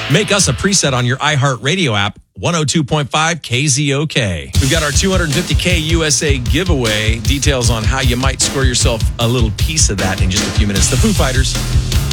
Make us a preset on your iHeartRadio app, 102.5 KZOK. We've got our 250K USA giveaway. Details on how you might score yourself a little piece of that in just a few minutes. The Foo Fighters.